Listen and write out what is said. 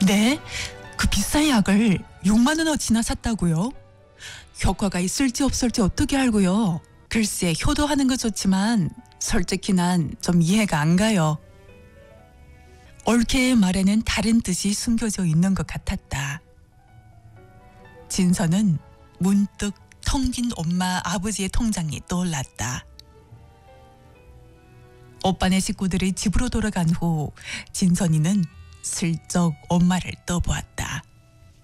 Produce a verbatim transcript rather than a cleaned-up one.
네? 그 비싼 약을 육만 원어치나 샀다고요? 효과가 있을지 없을지 어떻게 알고요? 글쎄, 효도하는 거 좋지만 솔직히 난 좀 이해가 안 가요. 올케의 말에는 다른 뜻이 숨겨져 있는 것 같았다. 진서는 문득 텅 빈 엄마 아버지의 통장이 떠올랐다. 오빠네 식구들이 집으로 돌아간 후 진선이는 슬쩍 엄마를 떠보았다.